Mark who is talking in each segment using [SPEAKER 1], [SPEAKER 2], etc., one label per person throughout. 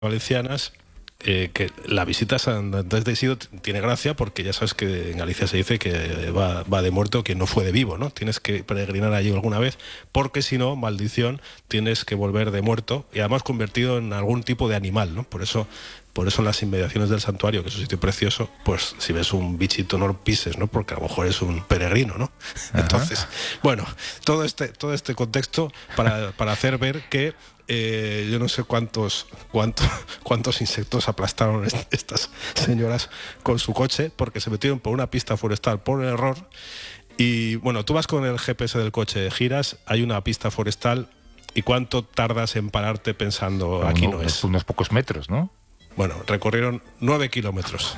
[SPEAKER 1] valencianas, que la visita a San Andrés de Isidro tiene gracia porque ya sabes que en Galicia se dice que va de muerto quien no fue de vivo, ¿no? Tienes que peregrinar allí alguna vez porque si no, maldición, tienes que volver de muerto y además convertido en algún tipo de animal, ¿no? Por eso en las inmediaciones del santuario, que es un sitio precioso, pues si ves un bichito no lo pises, ¿no? Porque a lo mejor es un peregrino, ¿no? Ajá. Entonces, bueno, todo este contexto para hacer ver que yo no sé cuántos insectos aplastaron estas señoras con su coche porque se metieron por una pista forestal por error. Y bueno, tú vas con el GPS del coche, giras, hay una pista forestal y ¿cuánto tardas en pararte pensando aquí no es?
[SPEAKER 2] Unos pocos metros, ¿no?
[SPEAKER 1] Bueno, recorrieron 9 kilómetros,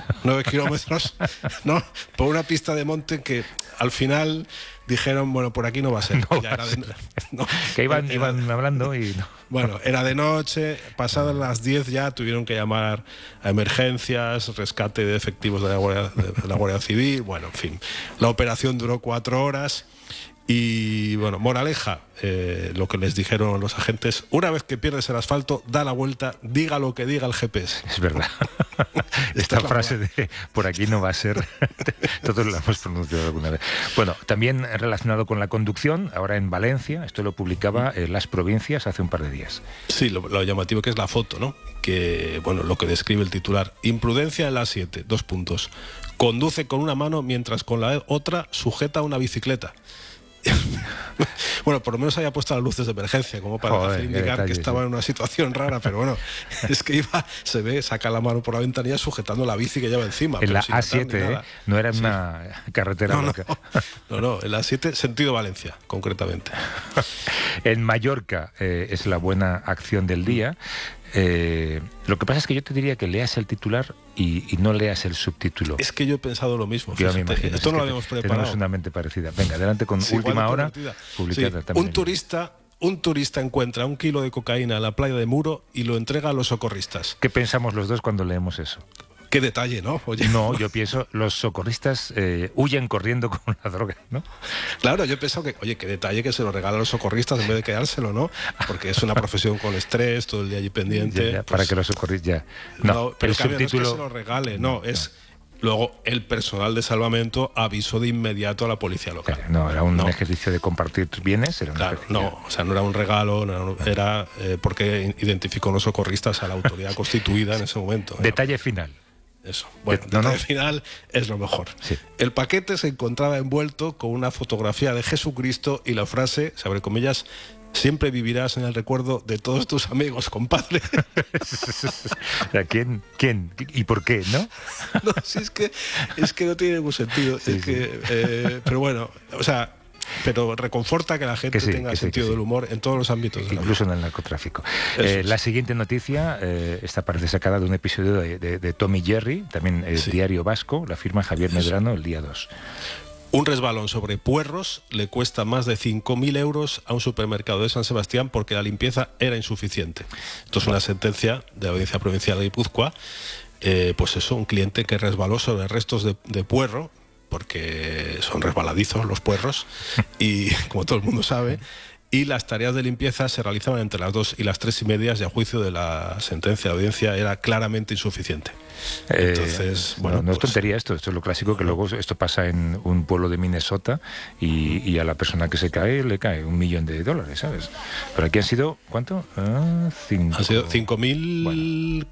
[SPEAKER 1] ¿no? Por una pista de monte que al final dijeron, bueno, por aquí no va a ser.
[SPEAKER 2] No ya era que iban hablando y... No.
[SPEAKER 1] Bueno, era de noche, pasadas las 10 ya tuvieron que llamar a emergencias, rescate de efectivos de la Guardia Civil, bueno, en fin. La operación duró 4 horas. Y bueno, moraleja, lo que les dijeron los agentes: una vez que pierdes el asfalto, da la vuelta, diga lo que diga el GPS.
[SPEAKER 2] Es verdad. Esta frase de por aquí no va a ser, todos la hemos pronunciado alguna vez. Bueno, también relacionado con la conducción, ahora en Valencia, esto lo publicaba Las Provincias hace un par de días.
[SPEAKER 1] Sí, lo llamativo que es la foto, ¿no? Que, bueno, lo que describe el titular: imprudencia en la A7, 2 puntos. Conduce con una mano mientras con la otra sujeta una bicicleta. Bueno, por lo menos había puesto las luces de emergencia como para hacer indicar detalle, que estaba en una situación rara, pero bueno, es que se ve, saca la mano por la ventanilla sujetando la bici que lleva encima.
[SPEAKER 2] En la A7, no era una carretera loca.
[SPEAKER 1] No, en la A7 sentido Valencia, concretamente.
[SPEAKER 2] En Mallorca es la buena acción del día. Lo que pasa es que yo te diría que leas el titular y no leas el subtítulo.
[SPEAKER 1] Es que yo he pensado lo mismo.
[SPEAKER 2] Yo me imagino.
[SPEAKER 1] Esto no lo habíamos preparado.
[SPEAKER 2] Tenemos una mente parecida. Venga, adelante con Última Hora. Publicada también.
[SPEAKER 1] Un turista encuentra 1 kilo de cocaína en la playa de Muro y lo entrega a los socorristas.
[SPEAKER 2] ¿Qué pensamos los dos cuando leemos eso?
[SPEAKER 1] Qué detalle, ¿no? Oye,
[SPEAKER 2] no, yo pienso, los socorristas huyen corriendo con la droga, ¿no?
[SPEAKER 1] Claro, yo he pensado que, oye, qué detalle que se lo regala a los socorristas en vez de quedárselo, ¿no? Porque es una profesión con estrés, todo el día allí pendiente.
[SPEAKER 2] Ya, para que los socorristas
[SPEAKER 1] No, pero el subtítulo... no es que se lo regale, es... Luego, el personal de salvamento avisó de inmediato a la policía local.
[SPEAKER 2] Claro, no, era un ejercicio de compartir bienes. Era
[SPEAKER 1] no era un regalo, era porque identificó a los socorristas a la autoridad constituida en ese momento.
[SPEAKER 2] Detalle final.
[SPEAKER 1] Eso. Bueno, detalle final es lo mejor.
[SPEAKER 2] Sí.
[SPEAKER 1] El paquete se encontraba envuelto con una fotografía de Jesucristo y la frase, se abre comillas: siempre vivirás en el recuerdo de todos tus amigos, compadre.
[SPEAKER 2] ¿A quién? ¿Y por qué? ¿No?
[SPEAKER 1] No, sí, es que no tiene ningún sentido. Sí, pero bueno, o sea, pero reconforta que la gente tenga sentido del humor en todos los ámbitos.
[SPEAKER 2] Incluso en el narcotráfico. La siguiente noticia, esta parece sacada de un episodio de Tom y Jerry, también Diario Vasco, la firma Javier Medrano el día 2.
[SPEAKER 1] Un resbalón sobre puerros le cuesta más de 5.000 euros a un supermercado de San Sebastián porque la limpieza era insuficiente. Esto es una sentencia de la Audiencia Provincial de Guipúzcoa. Pues eso, un cliente que resbaló sobre restos de puerro, porque son resbaladizos los puerros, y como todo el mundo sabe, y las tareas de limpieza se realizaban entre las 2 y las 3:30 y a juicio de la sentencia de audiencia era claramente insuficiente. Entonces, bueno,
[SPEAKER 2] no es tontería esto es lo clásico, que luego esto pasa en un pueblo de Minnesota y a la persona que se cae le cae $1 millón, ¿sabes? Pero aquí han sido, ¿cuánto? Han
[SPEAKER 1] sido 5.000...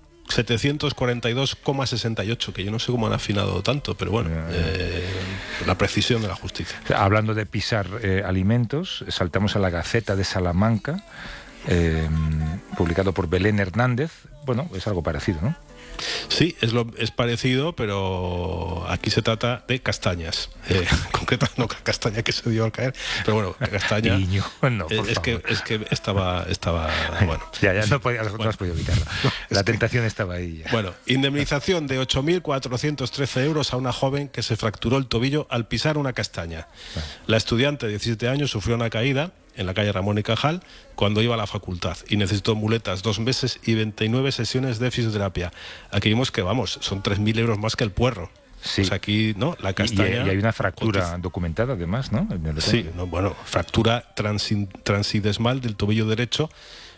[SPEAKER 1] 742,68, que yo no sé cómo han afinado tanto, pero bueno, la precisión de la justicia.
[SPEAKER 2] Hablando de pisar alimentos, saltamos a la Gaceta de Salamanca, publicado por Belén Hernández. Bueno, es algo parecido, ¿no?
[SPEAKER 1] Sí, es parecido, pero aquí se trata de castañas. Concretamente, no castaña que se dio al caer, pero bueno, castaña.
[SPEAKER 2] No,
[SPEAKER 1] es que estaba bueno.
[SPEAKER 2] Ya no has podido evitarlo. La tentación estaba ahí. Ya.
[SPEAKER 1] Bueno, indemnización de 8.413 euros a una joven que se fracturó el tobillo al pisar una castaña. Vale. La estudiante de 17 años sufrió una caída en la calle Ramón y Cajal cuando iba a la facultad y necesitó muletas 2 meses y 29 sesiones de fisioterapia. Aquí vimos que, son 3.000 euros más que el puerro.
[SPEAKER 2] Sí.
[SPEAKER 1] Pues aquí, ¿no? La castaña...
[SPEAKER 2] Y hay una fractura documentada, además, ¿no?
[SPEAKER 1] Sí, fractura transidesmal del tobillo derecho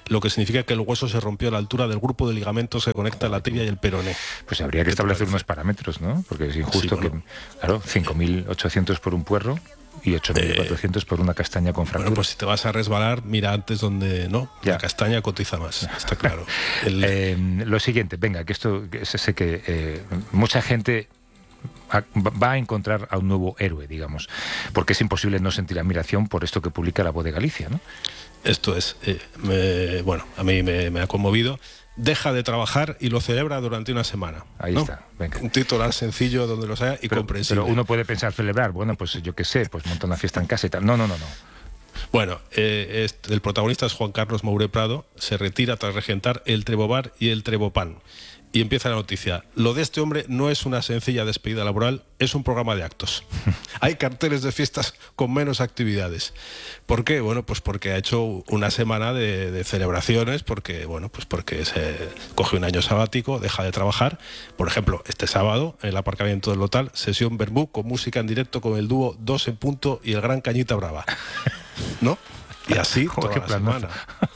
[SPEAKER 1] lo que significa que el hueso se rompió a la altura del grupo de ligamentos que conecta la tibia y el peroné.
[SPEAKER 2] Pues habría que establecer unos parámetros, ¿no? Porque es injusto que, claro, 5.800 por un puerro y 8.400 por una castaña con fractura.
[SPEAKER 1] Bueno, pues si te vas a resbalar, mira antes donde no, la castaña cotiza más, está claro.
[SPEAKER 2] Lo siguiente, venga, que esto sé que mucha gente va a encontrar a un nuevo héroe, digamos, porque es imposible no sentir admiración por esto que publica La Voz de Galicia, ¿no?
[SPEAKER 1] Esto es, bueno, a mí me ha conmovido. Deja de trabajar y lo celebra durante una semana.
[SPEAKER 2] Ahí está, venga.
[SPEAKER 1] Un titular sencillo donde lo sea y comprensible.
[SPEAKER 2] Pero uno puede pensar celebrar, bueno, pues yo qué sé, pues monta una fiesta en casa y tal. No.
[SPEAKER 1] Bueno, el protagonista es Juan Carlos Moure Prado, se retira tras regentar el Trebobar y el Trebopan. Y empieza la noticia. Lo de este hombre no es una sencilla despedida laboral, es un programa de actos. Hay carteles de fiestas con menos actividades. ¿Por qué? Bueno, pues porque ha hecho una semana de celebraciones, porque se coge un año sabático, deja de trabajar. Por ejemplo, este sábado, en el aparcamiento del Lotal, sesión Bermú con música en directo con el dúo Dos en Punto y el Gran Cañita Brava. ¿No? Y así toda la semana.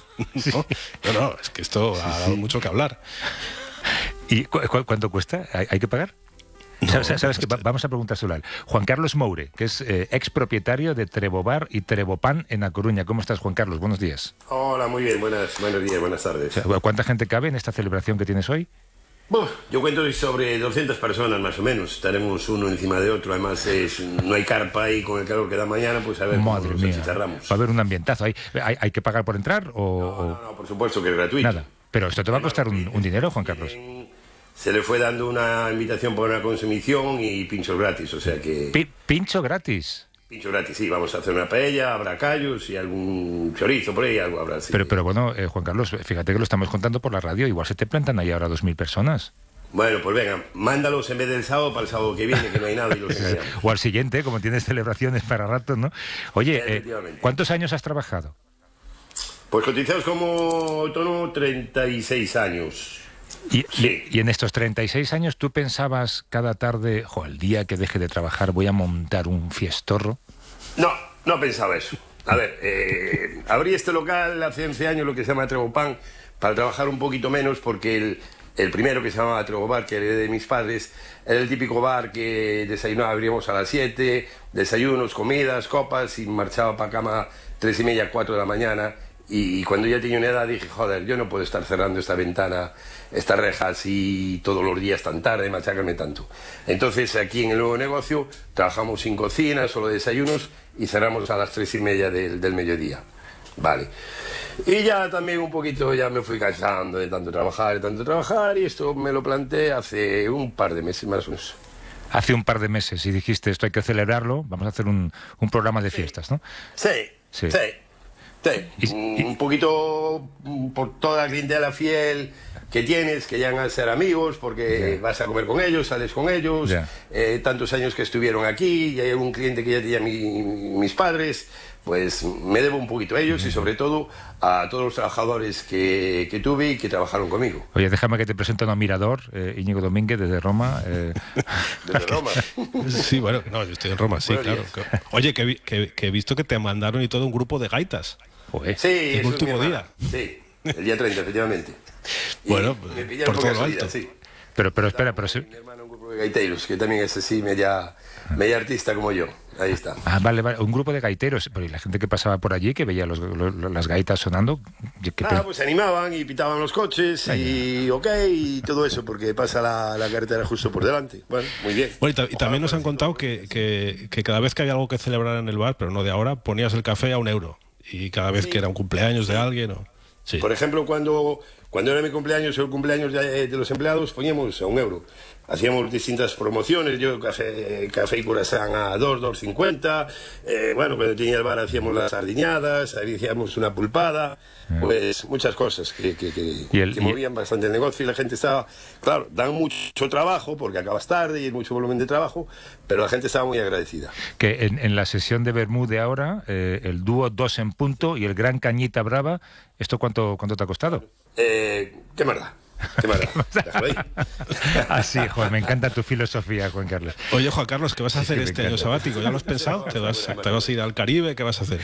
[SPEAKER 1] No, es que esto ha dado mucho que hablar.
[SPEAKER 2] ¿Y cuánto cuesta? ¿Hay que pagar? No, ¿Sabes qué? Vamos a preguntárselo a él. Juan Carlos Moure, que es expropietario de Trebobar y Trebopan en A Coruña. ¿Cómo estás, Juan Carlos? Buenos días.
[SPEAKER 3] Hola, muy bien. Buenos días, buenas tardes.
[SPEAKER 2] ¿Cuánta gente cabe en esta celebración que tienes hoy?
[SPEAKER 3] Yo cuento sobre 200 personas más o menos. Estaremos uno encima de otro. Además, no hay carpa y con el calor que da mañana, pues a ver cómo nos achicharramos.
[SPEAKER 2] Va a haber un ambientazo. ¿Hay que pagar por entrar?
[SPEAKER 3] No, por supuesto que es gratuito.
[SPEAKER 2] Nada. Pero esto te va a costar un dinero, Juan Carlos.
[SPEAKER 3] Se le fue dando una invitación por una consumición y pinchos gratis, o sea que...
[SPEAKER 2] ¿Pincho gratis?
[SPEAKER 3] Pincho gratis, sí. Vamos a hacer una paella, habrá callos y algún chorizo por ahí, algo habrá. Sí.
[SPEAKER 2] Pero bueno, Juan Carlos, fíjate que lo estamos contando por la radio. Igual se te plantan ahí ahora 2.000 personas.
[SPEAKER 3] Bueno, pues venga, mándalos en vez del sábado para el sábado que viene, que no hay nada y los engañamos.
[SPEAKER 2] O al siguiente, como tienes celebraciones para rato, ¿no? Oye, ¿cuántos años has trabajado?
[SPEAKER 3] Pues cotizados como autónomo 36 años.
[SPEAKER 2] Y en estos 36 años, ¿tú pensabas cada tarde, el día que deje de trabajar voy a montar un fiestorro?
[SPEAKER 3] No pensaba eso. A ver, abrí este local hace 11 años, lo que se llama Trebopan, para trabajar un poquito menos, porque el primero, que se llamaba Trebobar, que heredé de mis padres, era el típico bar que desayunaba, abríamos a las 7, desayunos, comidas, copas, y marchaba para cama 3:30, 4 de la mañana. Y cuando ya tenía una edad dije, joder, yo no puedo estar cerrando esta ventana, estas rejas y todos los días tan tarde, machacarme tanto. Entonces aquí en el nuevo negocio trabajamos sin cocina, solo desayunos, y cerramos a las 3:30 del mediodía. Vale. Y ya también un poquito ya me fui cansando de tanto trabajar, y esto me lo planteé hace un par de meses más o menos.
[SPEAKER 2] Hace un par de meses, y dijiste, esto hay que celebrarlo, vamos a hacer un programa de fiestas, ¿no?
[SPEAKER 3] Sí. Un poquito por toda la clientela fiel que tienes, que llegan a ser amigos, porque vas a comer con ellos, sales con ellos, tantos años que estuvieron aquí, y hay algún cliente que ya tenía mis padres, pues me debo un poquito a ellos y sobre todo a todos los trabajadores que tuve y que trabajaron conmigo.
[SPEAKER 2] Oye, déjame que te presente a un admirador, Íñigo Domínguez, desde Roma.
[SPEAKER 3] ¿Desde Roma?
[SPEAKER 1] Sí, bueno, no, yo estoy en Roma, sí, claro. Oye, que he visto que te mandaron y todo un grupo de gaitas.
[SPEAKER 3] Sí,
[SPEAKER 1] el último día.
[SPEAKER 3] Sí, el día 30, efectivamente.
[SPEAKER 1] Bueno, por todo lo alto.
[SPEAKER 3] Sí.
[SPEAKER 2] Pero espera, sí.
[SPEAKER 3] Mi hermano, un grupo de gaiteros, que también es así, media artista como yo. Ahí está.
[SPEAKER 2] Vale, un grupo de gaiteros. Pero ¿y la gente que pasaba por allí, que veía las gaitas sonando?
[SPEAKER 3] Pues se animaban y pitaban los coches y y todo eso, porque pasa la carretera justo por delante. Bueno, muy bien.
[SPEAKER 1] Bueno, y también nos han contado que cada vez que había algo que celebrar en el bar, pero no de ahora, ponías el café a €1. Y cada vez que era un cumpleaños de alguien... Sí.
[SPEAKER 3] Por ejemplo, cuando era mi cumpleaños o el cumpleaños de los empleados, poníamos a €1. Hacíamos distintas promociones, yo café y curasán a 2,50. Bueno, cuando tenía el bar hacíamos las sardiñadas, hacíamos una pulpada, pues muchas cosas que movían bastante el negocio, y la gente estaba, claro, dan mucho trabajo porque acabas tarde y hay mucho volumen de trabajo, pero la gente estaba muy agradecida.
[SPEAKER 2] Que en la sesión de Bermú de ahora, el dúo Dos en Punto y el Gran Cañita Brava, ¿esto cuánto te ha costado?
[SPEAKER 3] ¿Qué más da? Déjalo ahí.
[SPEAKER 2] Así, joder, me encanta tu filosofía, Juan Carlos.
[SPEAKER 1] Oye, Juan Carlos, ¿qué vas a hacer este año sabático? ¿Ya lo has pensado? ¿Te vas a ir al Caribe? ¿Qué vas a hacer?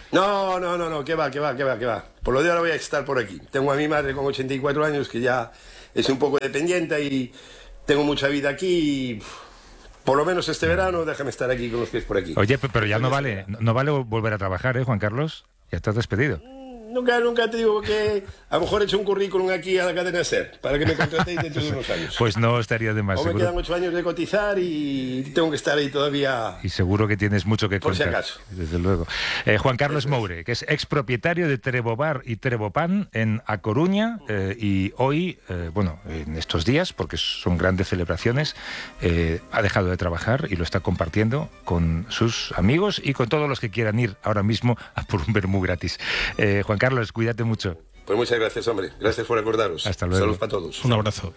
[SPEAKER 3] No, que va. Por lo de ahora voy a estar por aquí. Tengo a mi madre con 84 años que ya es un poco dependiente y tengo mucha vida aquí y por lo menos este verano déjame estar aquí con los pies por aquí.
[SPEAKER 2] Oye, pero ya no vale volver a trabajar, ¿eh, Juan Carlos? Ya estás despedido.
[SPEAKER 3] Nunca te digo que a lo mejor he hecho un currículum aquí a la cadena SER para que me contratéis dentro de unos años.
[SPEAKER 2] Pues no estaría de más.
[SPEAKER 3] O me quedan 8 años de cotizar y tengo que estar ahí todavía.
[SPEAKER 2] Y seguro que tienes mucho que
[SPEAKER 3] por
[SPEAKER 2] contar.
[SPEAKER 3] Si acaso.
[SPEAKER 2] Desde luego. Juan Carlos Moure, que es expropietario de Trebobar y Trebopan en A Coruña, y hoy, en estos días, porque son grandes celebraciones, ha dejado de trabajar y lo está compartiendo con sus amigos y con todos los que quieran ir ahora mismo a por un vermú gratis. Juan Carlos, cuídate mucho.
[SPEAKER 3] Pues muchas gracias, hombre. Gracias por acordaros.
[SPEAKER 2] Hasta luego.
[SPEAKER 3] Saludos para todos.
[SPEAKER 1] Un abrazo.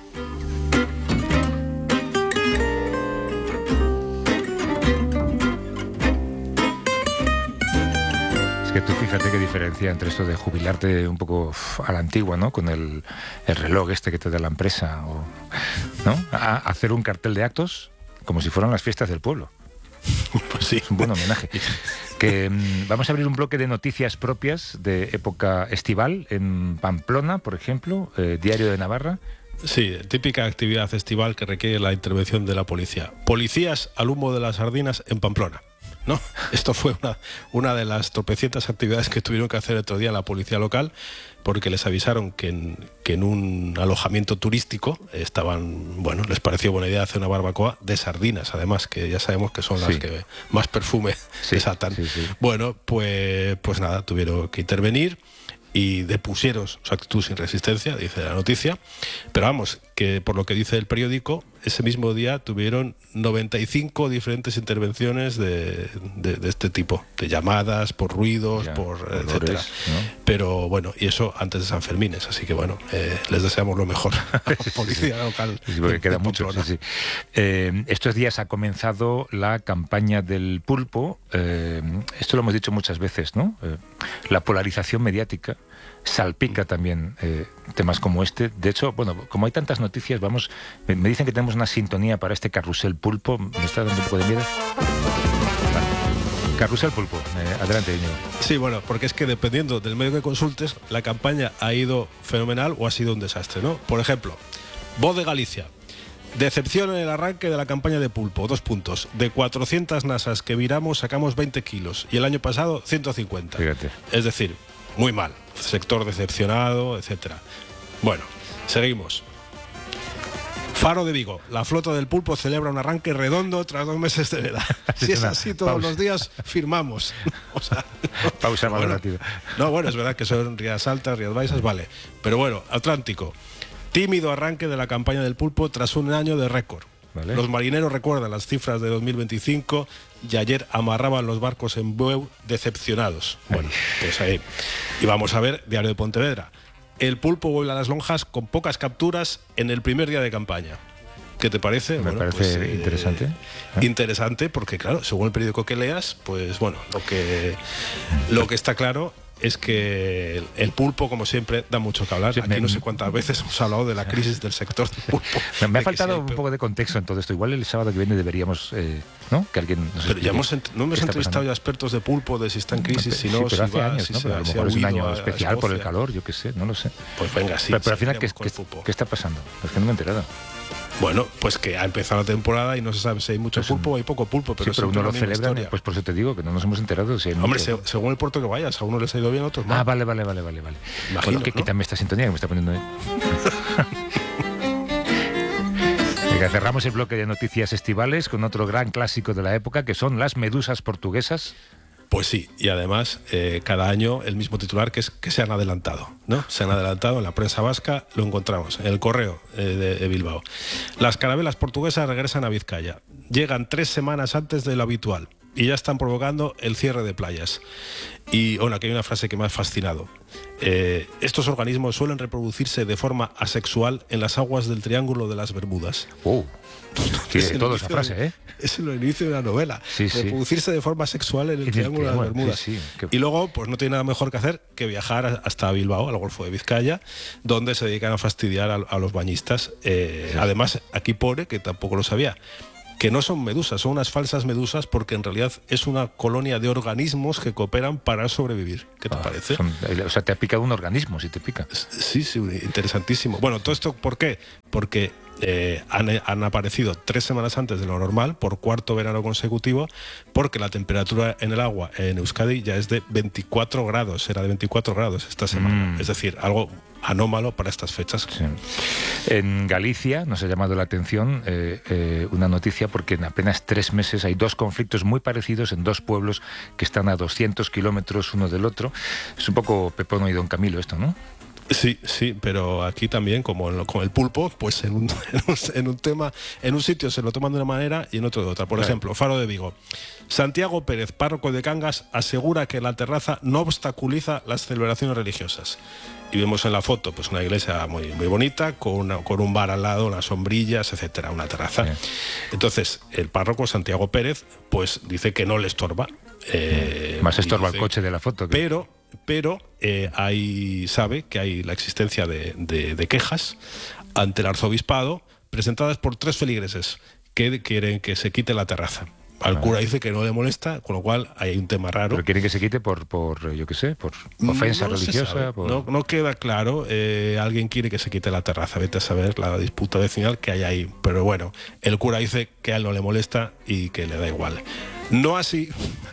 [SPEAKER 2] Es que tú fíjate qué diferencia entre esto de jubilarte un poco a la antigua, ¿no? Con el reloj este que te da la empresa, ¿no? A hacer un cartel de actos como si fueran las fiestas del pueblo.
[SPEAKER 1] Pues sí.
[SPEAKER 2] Es un buen homenaje. Vamos a abrir un bloque de noticias propias de época estival en Pamplona, por ejemplo, Diario de Navarra.
[SPEAKER 1] Sí, típica actividad estival que requiere la intervención de la policía. Policías al humo de las sardinas en Pamplona, ¿no? Esto fue una de las tropecientas actividades que tuvieron que hacer otro día la policía local, porque les avisaron que en un alojamiento turístico les pareció buena idea hacer una barbacoa de sardinas, además, que ya sabemos que son las que más perfume desatan. Sí. Bueno, pues nada, tuvieron que intervenir y depusieron su actitud sin resistencia, dice la noticia, pero vamos, que por lo que dice el periódico, ese mismo día tuvieron 95 diferentes intervenciones de este tipo, de llamadas, por ruidos, etcétera. ¿No? Pero bueno, y eso antes de San Fermines, así que bueno, les deseamos lo mejor a la policía local.
[SPEAKER 2] Sí, porque queda mucho. Sí. Estos días ha comenzado la campaña del pulpo. Esto lo hemos dicho muchas veces, ¿no? La polarización mediática salpica también temas como este. De hecho, como hay tantas noticias, me dicen que tenemos una sintonía para este carrusel pulpo. Me está dando un poco de miedo. Vale. Carrusel pulpo. Adelante, Íñigo.
[SPEAKER 1] Sí, bueno, porque es que dependiendo del medio que consultes, la campaña ha ido fenomenal o ha sido un desastre, ¿no? Por ejemplo, Voz de Galicia. Decepción en el arranque de la campaña de pulpo. 2 puntos. De 400 nasas que viramos, sacamos 20 kilos. Y el año pasado, 150.
[SPEAKER 2] Fíjate.
[SPEAKER 1] Es decir, muy mal. Sector decepcionado, etcétera. Bueno, seguimos. Faro de Vigo. La flota del pulpo celebra un arranque redondo tras 2 meses de veda. Si es así todos los días, firmamos. O sea,
[SPEAKER 2] pausa valorativa.
[SPEAKER 1] No, es verdad que son Rías Altas, Rías Baixas, vale. Pero bueno, Atlántico. Tímido arranque de la campaña del pulpo tras un año de récord. Vale. Los marineros recuerdan las cifras de 2025 y ayer amarraban los barcos en Bueu decepcionados. Bueno, pues ahí. Y vamos a ver, Diario de Pontevedra. El pulpo vuelve a las lonjas con pocas capturas en el primer día de campaña. ¿Qué te parece?
[SPEAKER 2] Me parece interesante.
[SPEAKER 1] Interesante porque, claro, según el periódico que leas, pues bueno, lo que está claro es que el pulpo, como siempre, da mucho que hablar. Aquí no sé cuántas veces hemos hablado de la crisis del sector del pulpo.
[SPEAKER 2] Me ha faltado un poco de contexto en todo esto. Igual el sábado que viene deberíamos, ¿no? Que alguien nos
[SPEAKER 1] Pero ya hemos entrevistado ya expertos de pulpo, de si está en crisis, si no,
[SPEAKER 2] pero
[SPEAKER 1] si
[SPEAKER 2] hace años, ¿no? Pero a lo mejor es un año especial por el calor, yo qué sé, no lo sé.
[SPEAKER 1] Pues venga, sí.
[SPEAKER 2] Pero al final, ¿qué está pasando? Es que no me he enterado.
[SPEAKER 1] Bueno, pues que ha empezado la temporada y no se sabe si hay mucho pulpo o hay poco pulpo, pero,
[SPEAKER 2] sí, pero uno lo celebra, pues por eso te digo que no nos hemos enterado. Si
[SPEAKER 1] hombre, según el puerto que vayas, a uno les ha ido bien, a otros no.
[SPEAKER 2] Ah, vale. Imagino, bueno, que quítame esta sintonía que me está poniendo ahí. Cerramos el bloque de noticias estivales con otro gran clásico de la época, que son las medusas portuguesas.
[SPEAKER 1] Pues sí, y además cada año el mismo titular, que es que se han adelantado, ¿no? Se han adelantado en la prensa vasca, lo encontramos en el Correo de Bilbao. Las carabelas portuguesas regresan a Vizcaya. Llegan 3 semanas antes de lo habitual y ya están provocando el cierre de playas. Y bueno, aquí hay una frase que me ha fascinado. Estos organismos suelen reproducirse de forma asexual en las aguas del Triángulo de las Bermudas.
[SPEAKER 2] Tiene toda esa frase, ¿eh?
[SPEAKER 1] Es el inicio de la novela.
[SPEAKER 2] Sí.
[SPEAKER 1] Reproducirse de forma sexual en el Triángulo de las Bermudas. Y luego, pues no tiene nada mejor que hacer que viajar hasta Bilbao, al Golfo de Vizcaya, donde se dedican a fastidiar a los bañistas. Además, aquí pone, que tampoco lo sabía, que no son medusas, son unas falsas medusas, porque en realidad es una colonia de organismos que cooperan para sobrevivir. ¿Qué te parece?
[SPEAKER 2] O sea, te ha picado un organismo, si te pica.
[SPEAKER 1] Sí, interesantísimo. Bueno, ¿todo esto por qué? Porque han aparecido 3 semanas antes de lo normal, por cuarto verano consecutivo, porque la temperatura en el agua en Euskadi ya es de 24 grados, era de 24 grados esta semana. Es decir, algo anómalo para estas fechas.
[SPEAKER 2] Sí. En Galicia nos ha llamado la atención una noticia, porque en apenas 3 meses hay 2 conflictos muy parecidos en 2 pueblos que están a 200 kilómetros uno del otro. Es un poco Pepón y Don Camilo esto, ¿no?
[SPEAKER 1] Sí, pero aquí también, como con el pulpo, pues en un tema, en un sitio se lo toman de una manera y en otro de otra. Por ejemplo, Faro de Vigo. Santiago Pérez, párroco de Cangas, asegura que la terraza no obstaculiza las celebraciones religiosas. Y vemos en la foto pues una iglesia muy bonita, con un bar al lado, unas sombrillas, etcétera, una terraza. Sí. Entonces, el párroco Santiago Pérez pues dice que no le estorba.
[SPEAKER 2] Más estorba el coche de la foto.
[SPEAKER 1] Pero sabe que hay la existencia de quejas ante el arzobispado presentadas por 3 feligreses que quieren que se quite la terraza. Al cura dice que no le molesta, con lo cual hay un tema raro.
[SPEAKER 2] Pero quieren que se quite por yo qué sé, por ofensa religiosa.
[SPEAKER 1] No queda claro. Alguien quiere que se quite la terraza. Vete a saber la disputa vecinal que hay ahí. Pero bueno, el cura dice que a él no le molesta y que le da igual. No así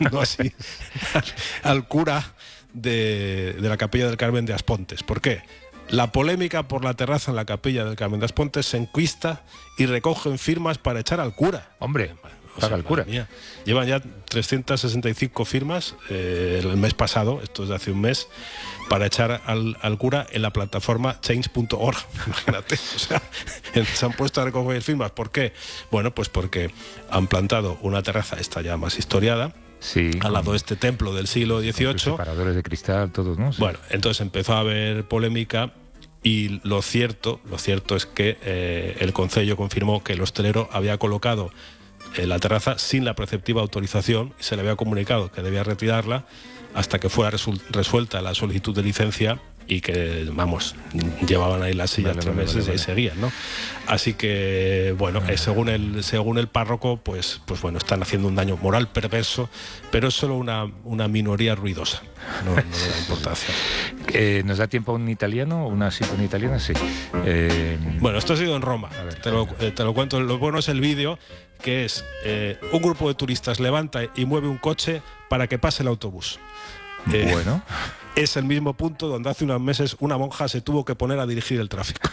[SPEAKER 1] al cura de la Capilla del Carmen de Aspontes. ¿Por qué? La polémica por la terraza en la Capilla del Carmen de Aspontes se enquista y recogen firmas para echar al cura.
[SPEAKER 2] Hombre, paga el cura.
[SPEAKER 1] Mía. Llevan ya 365 firmas el mes pasado, esto es de hace un mes, para echar al cura en la plataforma change.org. Imagínate, o sea, se han puesto a recoger firmas. ¿Por qué? Bueno, pues porque han plantado una terraza, esta ya más historiada,
[SPEAKER 2] sí,
[SPEAKER 1] al lado de este templo del siglo XVIII.
[SPEAKER 2] Separadores de cristal, todos, ¿no? Sí.
[SPEAKER 1] Bueno, entonces empezó a haber polémica y lo cierto es que el concello confirmó que el hostelero había colocado la terraza sin la preceptiva autorización y se le había comunicado que debía retirarla hasta que fuera resuelta la solicitud de licencia, y que, vamos, llevaban ahí las sillas 3 meses y ahí seguían, ¿no? Así que, bueno, según el párroco, pues bueno, están haciendo un daño moral perverso, pero es solo una minoría ruidosa, no le da importancia.
[SPEAKER 2] ¿Nos da tiempo a un italiano, una sintonía italiana? Sí.
[SPEAKER 1] Bueno, esto ha sido en Roma, te lo cuento. Lo bueno es el vídeo, que es un grupo de turistas levanta y mueve un coche para que pase el autobús.
[SPEAKER 2] Bueno.
[SPEAKER 1] Es el mismo punto donde hace unos meses una monja se tuvo que poner a dirigir el tráfico.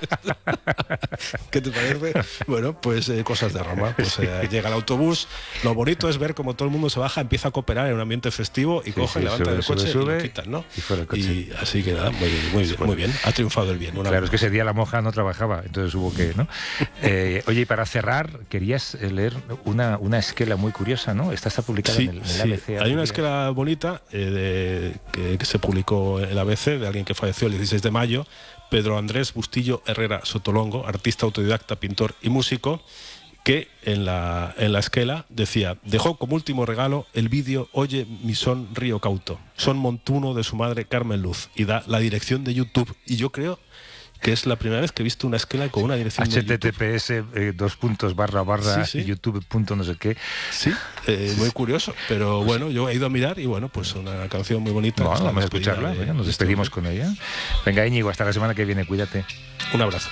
[SPEAKER 1] ¿Qué te parece? Bueno, pues cosas de Roma. Pues llega el autobús. Lo bonito es ver cómo todo el mundo se baja, empieza a cooperar en un ambiente festivo y coge, levanta el coche y lo quitan, ¿no? Y así que nada, muy bien. Ha triunfado el bien.
[SPEAKER 2] Claro, es que ese día la monja no trabajaba, entonces hubo que, ¿no? Oye, y para cerrar, querías leer una esquela muy curiosa, ¿no? Esta está publicada en el ABC.
[SPEAKER 1] Hay una esquela bonita que se publicó en el ABC, de alguien que falleció el 16 de mayo, Pedro Andrés Bustillo Herrera Sotolongo, artista autodidacta, pintor y músico, que en la esquela decía: dejó como último regalo el vídeo Oye mi son río cauto, son montuno de su madre Carmen Luz, y da la dirección de YouTube. Y yo creo que es la primera vez que he visto una esquela con una dirección de
[SPEAKER 2] YouTube. https:// YouTube. No sé qué.
[SPEAKER 1] Sí, muy curioso. Pero bueno, yo he ido a mirar y bueno, pues una canción muy bonita.
[SPEAKER 2] Bueno, vamos a escucharla. Nos despedimos con ella. Venga, Íñigo, hasta la semana que viene. Cuídate.
[SPEAKER 1] Un abrazo.